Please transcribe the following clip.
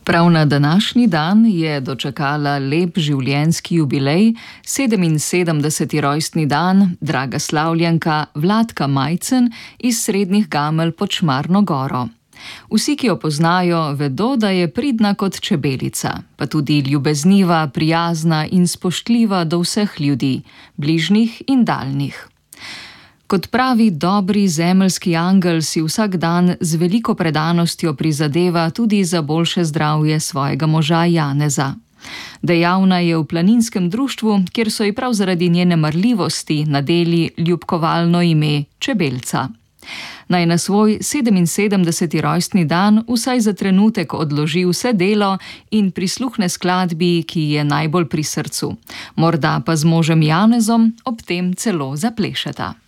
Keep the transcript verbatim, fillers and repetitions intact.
Prav na današnji dan je dočakala lep življenjski jubilej, sedeminsedemdeseti rojstni dan, draga slavljanka Vladka Majcen iz Srednjih Gamelj pod Šmarno goro. Vsi, ki jo poznajo, vedo, da je pridna kot čebelica, pa tudi ljubezniva, prijazna in spoštljiva do vseh ljudi, bližnjih in daljnih. Kot pravi dobri zemeljski angel si vsak dan z veliko predanostjo prizadeva tudi za boljše zdravje svojega moža Janeza. Dejavna je v planinskem društvu, kjer so ji prav zaradi njene marljivosti nadeli ljubkovalno ime Čebelca. Naj na svoj sedeminsedemdeseti rojstni dan vsaj za trenutek odloži vse delo in prisluhne skladbi, ki ji je najbolj pri srcu. Morda pa z možem Janezom ob tem celo zaplešeta.